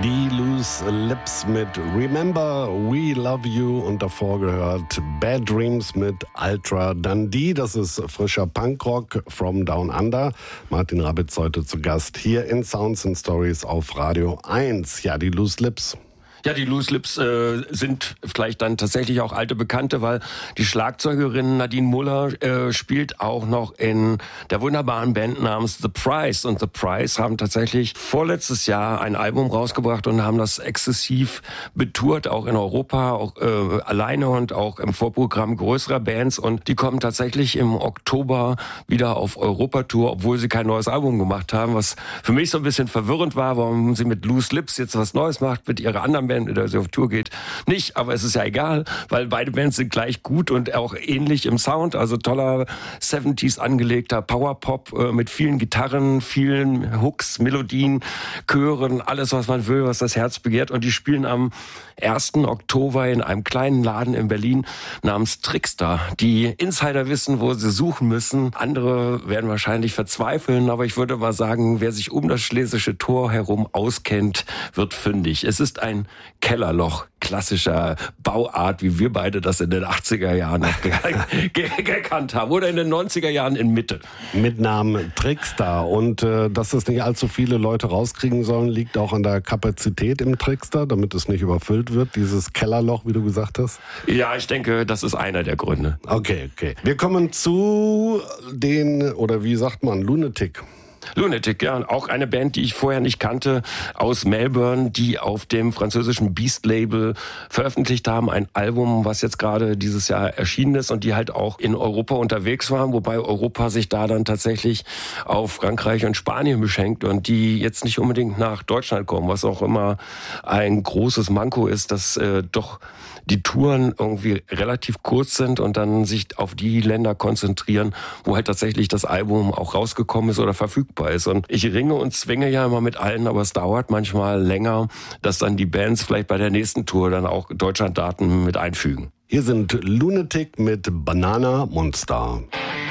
Die Loose Lips mit Remember We Love You und davor gehört Bad Dreams mit Ultra Dundee. Das ist frischer Punkrock from Down Under. Martin Rabitz heute zu Gast hier in Sounds and Stories auf Radio 1. Ja, die Loose Lips. Ja, die Loose Lips sind vielleicht dann tatsächlich auch alte Bekannte, weil die Schlagzeugerin Nadine Muller spielt auch noch in der wunderbaren Band namens The Price. Und The Price haben tatsächlich vorletztes Jahr ein Album rausgebracht und haben das exzessiv betourt, auch in Europa, auch alleine und auch im Vorprogramm größerer Bands. Und die kommen tatsächlich im Oktober wieder auf Europatour, obwohl sie kein neues Album gemacht haben, was für mich so ein bisschen verwirrend war, warum sie mit Loose Lips jetzt was Neues macht, mit ihrer anderen Band, mit der sie auf Tour geht, nicht. Aber es ist ja egal, weil beide Bands sind gleich gut und auch ähnlich im Sound. Also toller 70s angelegter Powerpop mit vielen Gitarren, vielen Hooks, Melodien, Chören, alles, was man will, was das Herz begehrt. Und die spielen am 1. Oktober in einem kleinen Laden in Berlin namens Trickster. Die Insider wissen, wo sie suchen müssen. Andere werden wahrscheinlich verzweifeln, aber ich würde mal sagen, wer sich um das Schlesische Tor herum auskennt, wird fündig. Es ist ein Kellerloch klassischer Bauart, wie wir beide das in den 80er Jahren noch gekannt haben. Oder in den 90er Jahren in Mitte. Mit Namen Trickster. Und dass es nicht allzu viele Leute rauskriegen sollen, liegt auch an der Kapazität im Trickster, damit es nicht überfüllt wird, dieses Kellerloch, wie du gesagt hast? Ja, ich denke, das ist einer der Gründe. Okay. Wir kommen zu den, oder wie sagt man, Lunatic. Lunatic, ja, auch eine Band, die ich vorher nicht kannte, aus Melbourne, die auf dem französischen Beast-Label veröffentlicht haben, ein Album, was jetzt gerade dieses Jahr erschienen ist und die halt auch in Europa unterwegs waren, wobei Europa sich da dann tatsächlich auf Frankreich und Spanien beschenkt und die jetzt nicht unbedingt nach Deutschland kommen, was auch immer ein großes Manko ist, dass doch die Touren irgendwie relativ kurz sind und dann sich auf die Länder konzentrieren, wo halt tatsächlich das Album auch rausgekommen ist oder verfügbar ist. Und ich ringe und zwinge ja immer mit allen, aber es dauert manchmal länger, dass dann die Bands vielleicht bei der nächsten Tour dann auch Deutschlanddaten mit einfügen. Hier sind Lunatic mit Banana Monster.